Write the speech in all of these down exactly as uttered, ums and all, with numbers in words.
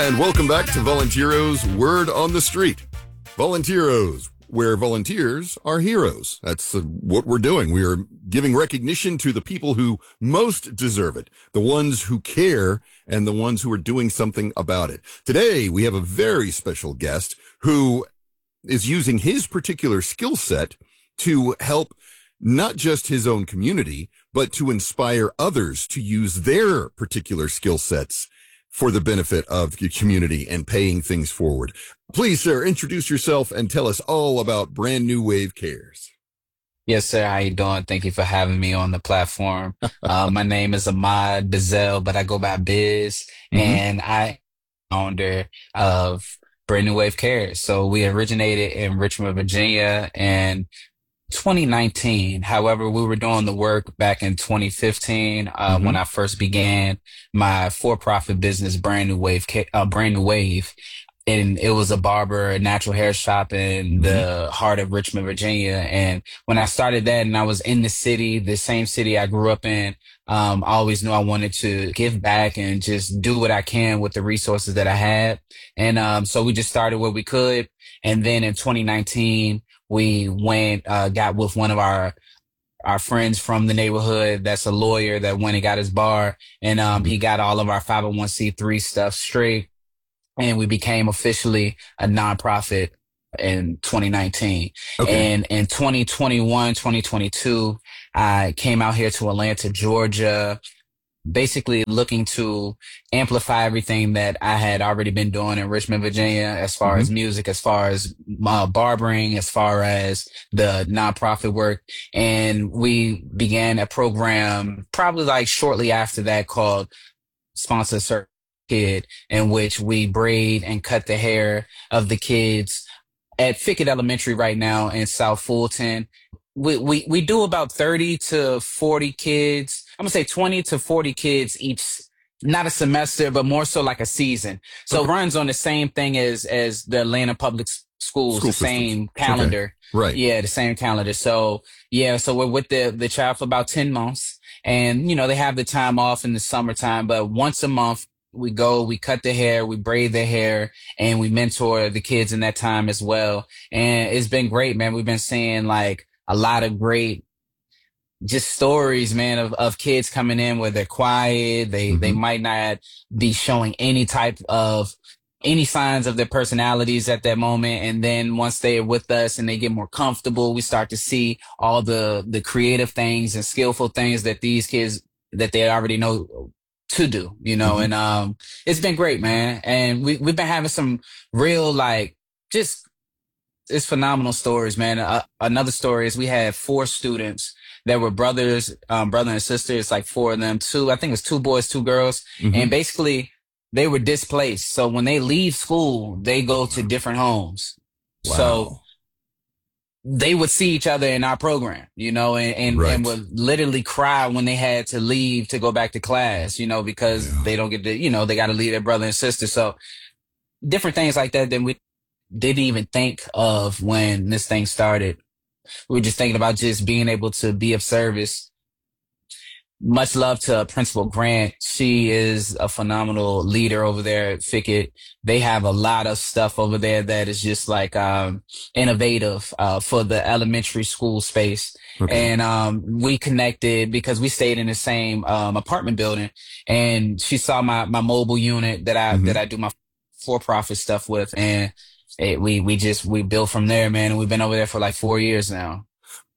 And welcome back to Volunteeros Word on the Street. Volunteeros, where volunteers are heroes. That's uh, what we're doing. We are giving recognition to the people who most deserve it, the ones who care and the ones who are doing something about it. Today, we have a very special guest who is using his particular skill set to help not just his own community, but to inspire others to use their particular skill sets for the benefit of the community and paying things forward. Please, sir, introduce yourself and tell us all about Brand New Wave Cares. Yes, sir. How you doing? Thank you for having me on the platform. Uh, my name is Ahmad Bizel, but I go by Biz, mm-hmm. and I am the founder of Brand New Wave Cares. So we originated in Richmond, Virginia, and twenty nineteen. However, we were doing the work back in twenty fifteen uh, mm-hmm. when I first began my for-profit business, Brand New Wave, uh, Brand New Wave, and it was a barber, a natural hair shop in mm-hmm. the heart of Richmond, Virginia. And when I started that, and I was in the city, the same city I grew up in, um, I always knew I wanted to give back and just do what I can with the resources that I had. And um, so we just started what we could, and then in twenty nineteen. We went, uh, got with one of our, our friends from the neighborhood that's a lawyer that went and got his bar, and um, he got all of our five oh one c three stuff straight, and we became officially a nonprofit in twenty nineteen. Okay. And in twenty twenty-one, twenty twenty-two, I came out here to Atlanta, Georgia, basically looking to amplify everything that I had already been doing in Richmond, Virginia, as far mm-hmm. as music, as far as uh, barbering, as far as the nonprofit work. And we began a program probably like shortly after that called Sponsor Certain Kid, in which we braid and cut the hair of the kids at Fickett Elementary right now in South Fulton. We, we, we do about thirty to forty kids. I'm gonna say twenty to forty kids each, not a semester, but more so like a season. So okay. It runs on the same thing as, as the Atlanta Public Schools, School the same systems. Calendar. Okay. Right. Yeah, the same calendar. So yeah, so we're with the, the child for about ten months, and you know, they have the time off in the summertime, but once a month we go, we cut their hair, we braid their hair, and we mentor the kids in that time as well. And it's been great, man. We've been seeing like a lot of great just stories, man, of, of kids coming in where they're quiet. They, mm-hmm. they might not be showing any type of, any signs of their personalities at that moment. And then once they're with us and they get more comfortable, we start to see all the, the creative things and skillful things that these kids, that they already know to do, you know, mm-hmm. and, um, it's been great, man. And we, we've been having some real, like, just, it's phenomenal stories, man. Uh, another story is we had four students that were brothers, um, brother and sister. It's like four of them, two, I think it was two boys, two girls. Mm-hmm. And basically they were displaced. So when they leave school, they go to different homes. Wow. So they would see each other in our program, you know, and, and, right. and would literally cry when they had to leave to go back to class, you know, because yeah. they don't get to, you know, they got to leave their brother and sister. So different things like that that we didn't even think of when this thing started. We were just thinking about just being able to be of service. Much love to Principal Grant. She is a phenomenal leader over there at Fickett. They have a lot of stuff over there that is just like um innovative uh for the elementary school space. Okay. And um we connected because we stayed in the same um apartment building, and she saw my my mobile unit that I mm-hmm. that I do my for-profit stuff with, and It, we we just we built from there, man, and we've been over there for like four years now.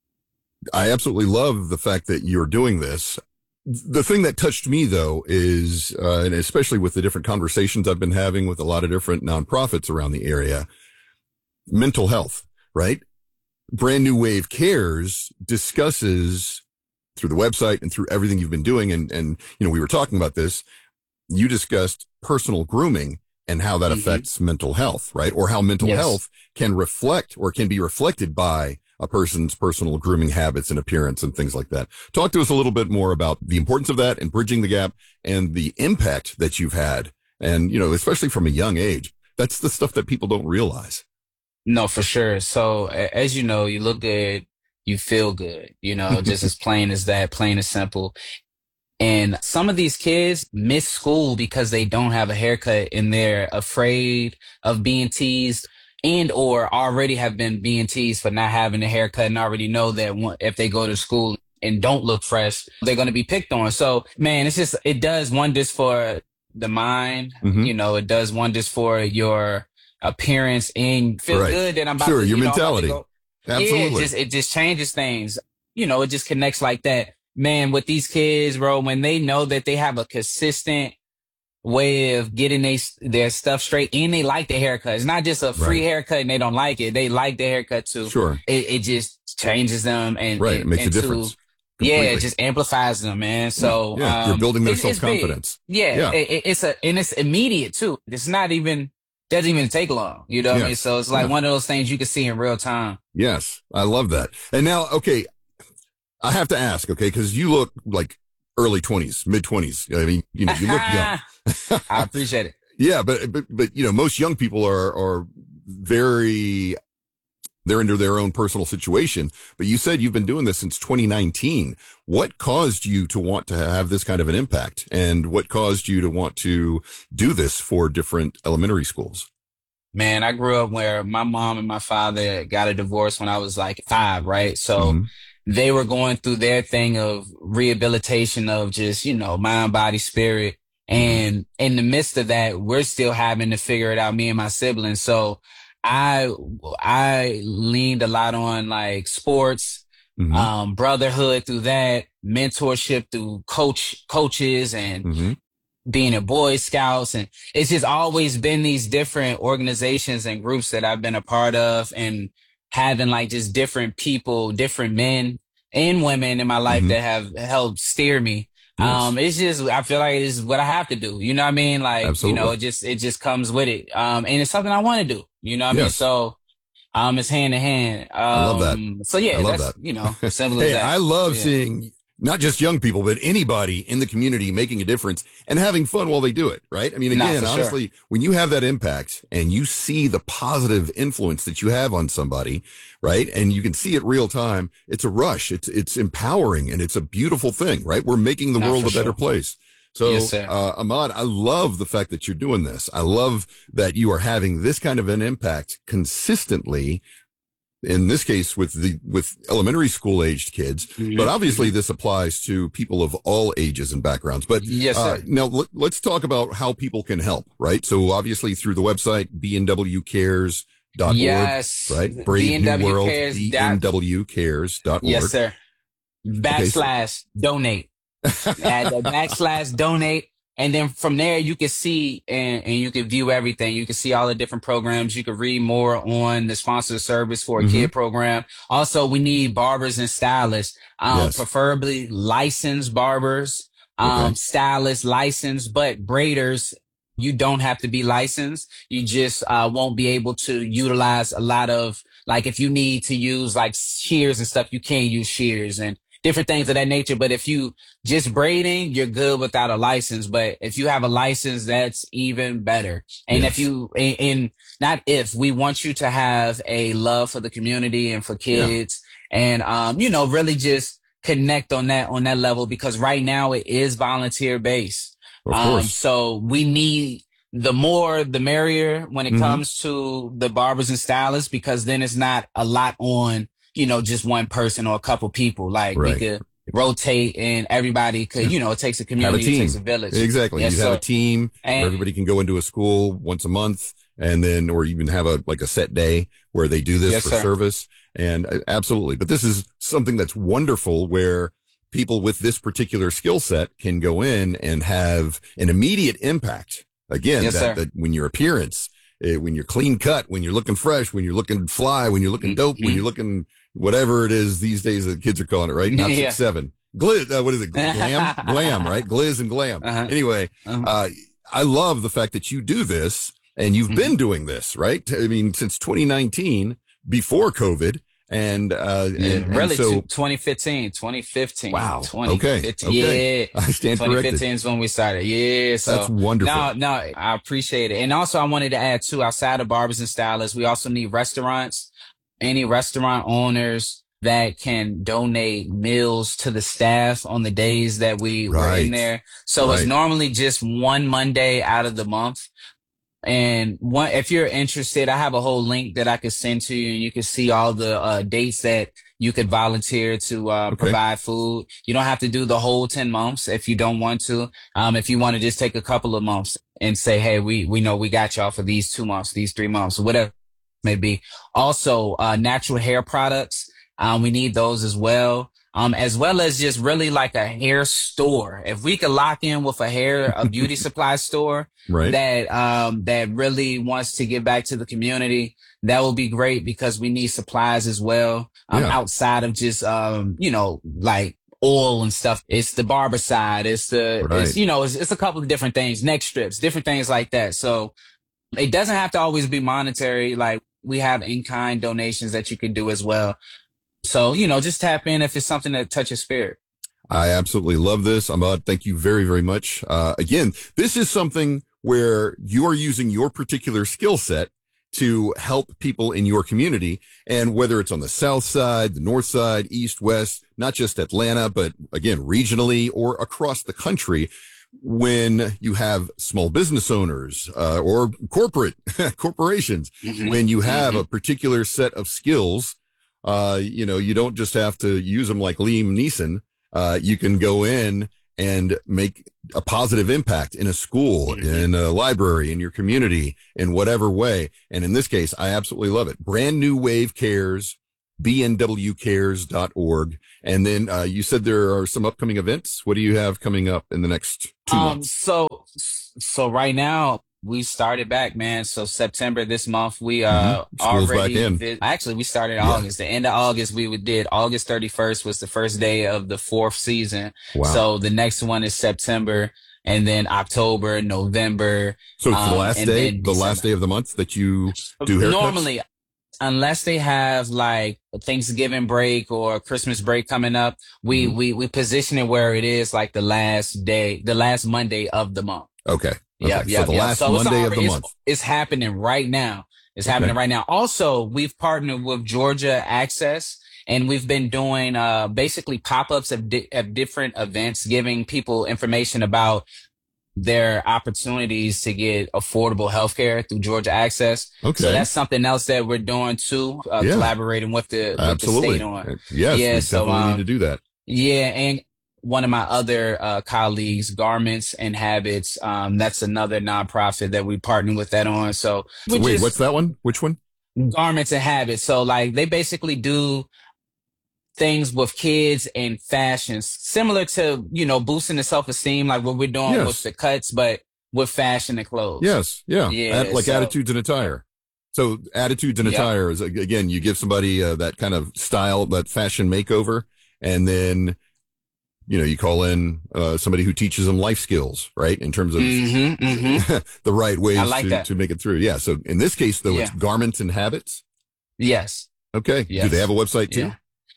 I absolutely love the fact that you're doing this. The thing that touched me, though, is, uh, and especially with the different conversations I've been having with a lot of different nonprofits around the area, mental health, right? Brand New Wave Cares discusses through the website and through everything you've been doing, and and you know, we were talking about this. You discussed personal grooming and how that mm-hmm. affects mental health, right? Or how mental yes. health can reflect or can be reflected by a person's personal grooming habits and appearance and things like that. Talk to us a little bit more about the importance of that and bridging the gap and the impact that you've had. And, you know, especially from a young age, that's the stuff that people don't realize. No, for sure. So as you know, you look good, you feel good, you know, just as plain as that, plain and simple. And some of these kids miss school because they don't have a haircut and they're afraid of being teased and or already have been being teased for not having a haircut and already know that one- if they go to school and don't look fresh, they're going to be picked on. So, man, it's just, it does wonders for the mind. Mm-hmm. You know, it does wonders for your appearance and feel Right. good that I'm about Sure, to, your you know, I'm about to mentality. go. Absolutely. Yeah, it just, it just changes things. You know, it just connects like that. Man, with these kids, bro, when they know that they have a consistent way of getting they, their stuff straight and they like the haircut. It's not just a free Right. haircut and they don't like it. They like the haircut too. Sure. It, it just changes them and, Right. and, It makes and a to- difference. yeah, Completely. it just amplifies them, man. So, yeah, um, you're building their it's- it's big. self-confidence. Yeah, Yeah. It, it- it's a, and it's immediate too. It's not even, doesn't even take long. You know what I mean? Yes. So it's like Yeah. one of those things you can see in real time. Yes, I love that. And now, okay, I have to ask, okay, because you look like early twenties, mid twenties. I mean, you know, you look young. I appreciate it. Yeah, but but but you know, most young people are are very they're into their own personal situation. But you said you've been doing this since twenty nineteen. What caused you to want to have this kind of an impact, and what caused you to want to do this for different elementary schools? Man, I grew up where my mom and my father got a divorce when I was like five, right? So Mhm. they were going through their thing of rehabilitation of just, you know, mind, body, spirit. And in the midst of that, we're still having to figure it out, me and my siblings. So I, I leaned a lot on like sports, Mhm. um, brotherhood through that, mentorship through coach, coaches and Mhm. being a Boy Scouts. And it's just always been these different organizations and groups that I've been a part of and having like just different people, different men and women in my life Mhm. that have helped steer me. Yes. Um, it's just, I feel like it's what I have to do. You know what I mean? Like, Absolutely. you know, it just, it just comes with it. Um, and it's something I want to do, you know what I mean? Yes. So, um, it's hand in hand. Um, I love that. So yeah, I love that's, that. you know, simple as Hey, that. I love Yeah. seeing not just young people, but anybody in the community making a difference and having fun while they do it, right? I mean, Nah, again, for sure. honestly, when you have that impact and you see the positive influence that you have on somebody, right? And you can see it real time, it's a rush. It's, it's empowering and it's a beautiful thing, right? We're making the Nah, world for a better sure. place. So, Yes, sir. uh, Ahmad, I love the fact that you're doing this. I love that you are having this kind of an impact consistently. In this case, with the with elementary school aged kids, Mhm. but obviously this applies to people of all ages and backgrounds. But Yes, uh, sir. now let, let's talk about how people can help, right? So obviously through the website b n w cares dot org, Yes. right? Brave New World, b n w cares dot org. Yes, sir. Backslash donate. Add the backslash donate. And then from there, you can see and, and you can view everything. You can see all the different programs. You can read more on the sponsored service for a Mhm. kid program. Also, we need barbers and stylists, um, Yes. preferably licensed barbers, um, Okay. stylists, licensed, but braiders. You don't have to be licensed. You just uh, won't be able to utilize a lot of, like, if you need to use like shears and stuff, you can't use shears and different things of that nature. But if you just braiding, you're good without a license. But if you have a license, that's even better. And Yes. if you, and, and not if, we want you to have a love for the community and for kids and, um, you know, really just connect on that, on that level, because right now it is volunteer based. Of Um, course. so we need the more, the merrier when it Mhm. comes to the barbers and stylists, because then it's not a lot on, you know, just one person or a couple people. Like Right. we could rotate and everybody could, you know, it takes a Have a community, it team. takes a village. Exactly. Yes, you have sir. a team where And everybody can go into a school once a month and then, or even have a, like a set day where they do this Yes, for sir. service. And uh, absolutely. But this is something that's wonderful where people with this particular skill set can go in and have an immediate impact. Again, Yes, that, sir. that when your appearance, uh, when you're clean cut, when you're looking fresh, when you're looking fly, when you're looking dope, when Mhm. you're looking whatever it is these days that kids are calling it, right? Not Yeah. six, seven. Gliz, uh, what is it? Glam? Glam, right? Gliz and glam. Uh-huh. Anyway, Uh-huh. uh, I love the fact that you do this and you've Mhm. been doing this, right? I mean, since twenty nineteen, before COVID. And, uh, Yeah, and, and really, so, two- twenty fifteen, twenty fifteen, wow. twenty Okay. fifteen. Okay. Yeah. I stand twenty corrected. fifteen is when we started. Yeah. So That's wonderful. no, no, I appreciate it. And also I wanted to add too, outside of barbers and stylists, we also need restaurants, any restaurant owners, that can donate meals to the staff on the days that we were in Right. there. So it's Right. normally just one Monday out of the month. And one, if you're interested, I have a whole link that I could send to you, and you can see all the uh, dates that you could volunteer to uh, Okay. provide food. You don't have to do the whole ten months if you don't want to. Um, if you want to just take a couple of months and say, hey, we, we know we got y'all for these two months, these three months, whatever it may be. Also, uh, natural hair products. Um, we need those as well. Um, as well as just really like a hair store. If we could lock in with a hair, a beauty supply store Right. that, um, that really wants to give back to the community, that will be great because we need supplies as well. Um, Yeah. outside of just, um, you know, like oil and stuff. It's the barber side. It's the, Right. it's, you know, it's, it's a couple of different things, neck strips, different things like that. So it doesn't have to always be monetary. Like we have in-kind donations that you can do as well. So, you know, just tap in if it's something that touches spirit. I absolutely love this. Ahmad, thank you very, very much. Uh, again, this is something where you are using your particular skill set to help people in your community. And whether it's on the south side, the north side, east, west, not just Atlanta, but again, regionally or across the country, when you have small business owners uh, or corporate corporations, Mm-hmm. when you have Mm-hmm. a particular set of skills, uh, you know, you don't just have to use them like Liam Neeson. Uh, you can go in and make a positive impact in a school, Mm-hmm. in a library, in your community, in whatever way. And in this case, I absolutely love it. Brand New Wave Cares, b n w cares dot org. And then, uh, you said there are some upcoming events. What do you have coming up in the next two Um, months? so, so right now we started back, man. So September this month, we, uh, Mm-hmm. School's back already, in. vi- actually we started Yeah. August, the end of August, we would- did August thirty-first was the first day of the fourth season. Wow. So the next one is September, and then October, November. So it's the um, last and day, then the last December. day of the month that you do haircuts? Normally, unless they have like Thanksgiving break or Christmas break coming up, we, Mhm. we, we position it where it is like the last day, the last Monday of the month. Okay. Yeah, Okay. yeah, So the yeah. last So it's Monday of already, the it's, month. it's happening right now. It's Okay. happening right now. Also, we've partnered with Georgia Access, and we've been doing uh basically pop-ups of, di- of different events, giving people information about their opportunities to get affordable healthcare through Georgia Access. Okay. So that's something else that we're doing too, uh, Yeah. collaborating with the with the Absolutely. state on. Yes, Yeah, we so, definitely um, need to do that. Yeah, and one of my other uh, colleagues, Garments and Habits, um, that's another nonprofit that we partner with that on. So, So we wait, just- what's that one? Which one? Garments and Habits. So like they basically do things with kids and fashions, similar to, you know, boosting the self-esteem, like what we're doing Yes. with the cuts, but with fashion and clothes. Yes. Yeah. Yeah, At- like so- attitudes and attire. So attitudes and Yep. attire is, again, you give somebody uh, that kind of style, that fashion makeover, and then, you know, you call in uh, somebody who teaches them life skills, right? In terms of Mm-hmm, mm-hmm. the right ways I like to, that. to make it through. Yeah. So in this case, though, it's Yeah. Garments and Habits. Yes. Okay. Do Yes. they have a website too? Yeah.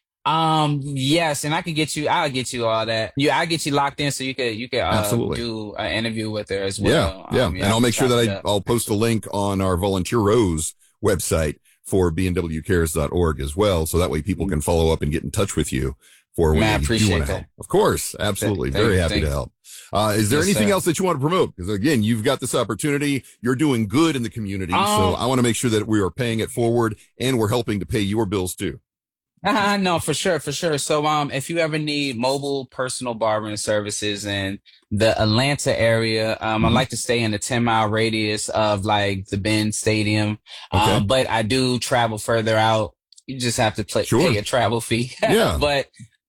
Um, yes, and I can get you, I'll get you all that. Yeah, I'll get you locked in so you could, you could, uh, Absolutely. do an interview with her as Yeah, well. yeah. Um, And I'll make sure that chop I, it up. I'll post a link on our Volunteer Rose website for b n w cares dot org as well. So that way people can follow up and get in touch with you for when Man, I they do appreciate want to that. help. Of course. Absolutely. Thank- Very happy thank- to help. Uh, is there Yes, anything sir. else that you want to promote? Because again, you've got this opportunity. You're doing good in the community. so Um, I want to make sure that we are paying it forward and we're helping to pay your bills too. Uh, no, for sure, for sure. So, um, if you ever need mobile personal barbering services in the Atlanta area, um, I Mhm. like to stay in a ten mile radius of like the Ben Stadium. Okay. Um, but I do travel further out. You just have to pay, Sure. pay a travel fee. Yeah. But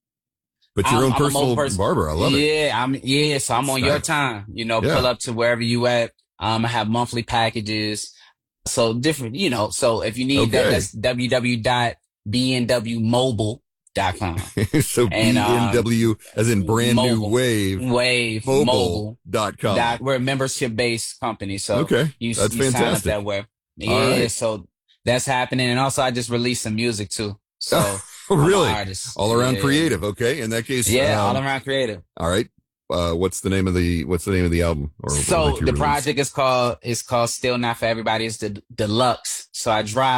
But your I'm- own I'm a personal mobile person. barber. I love it. yeah, I'm yeah. So I'm on your Right. time. You know, Yeah. pull up to wherever you at. Um, I have monthly packages. So different, you know. So if you need that, Okay. that's w w w dot b n w mobile dot com. so And, B um, N W as in brand new mobile. wave Wave mobile. mobile dot com. Dot, we're a membership based company, so Okay. you, That's you sign up fantastic. that way. Yeah, All right. so that's happening, and also I just released some music too. So Oh, I'm an really? artist. All around Yeah. creative. Okay. In that case, Yeah, um, all around creative. all right. Uh, what's the name of the what's the name of the album? Or, or So that you the released? project is called is called Still Not for Everybody. It's the deluxe. So I dropped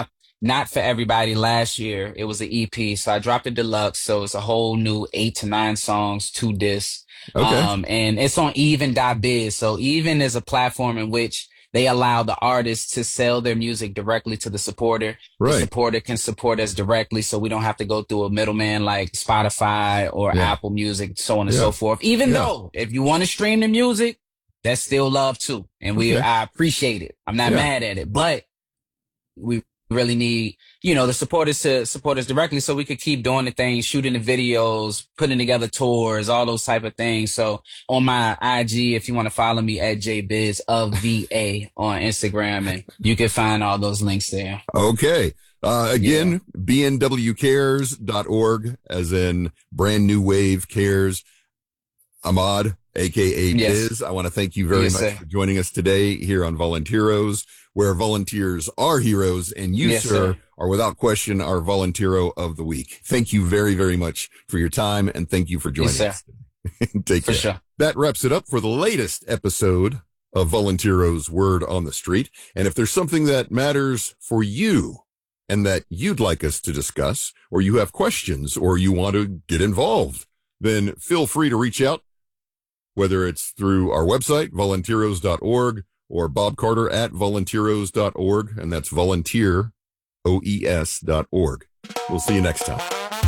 Not for Everybody last year. It was an E P. So I dropped a deluxe. So it's a whole new eight to nine songs, two discs. Okay. Um, and it's on even dot biz. So Even is a platform in which they allow the artists to sell their music directly to the supporter. The Right. supporter can support us directly, so we don't have to go through a middleman like Spotify or Yeah. Apple Music, so on and Yeah. so forth. Even Yeah. though if you want to stream the music, that's still love too. And we, Okay. I appreciate it. I'm not Yeah. mad at it, but we really need, you know, the supporters to support us directly so we could keep doing the things, shooting the videos, putting together tours, all those type of things. So on my I G, if you want to follow me at jbiz of V A on Instagram, and you can find all those links there. Okay. Uh, again, Yeah. b n w cares dot org, as in Brand New Wave Cares. Ahmad, aka Yes. Biz, I want to thank you very Yes, much sir. for joining us today here on Volunteeros, where volunteers are heroes, and you, Yes, sir, sir. are without question our Volunteero of the week. Thank you very, very much for your time, and thank you for joining Yes, us. Take For care. sure. That wraps it up for the latest episode of Volunteero's Word on the Street. And if there's something that matters for you and that you'd like us to discuss, or you have questions, or you want to get involved, then feel free to reach out, whether it's through our website, volunteeros dot org, or Bob Carter at volunteeros dot org, and that's volunteer, O E S dot org. We'll see you next time.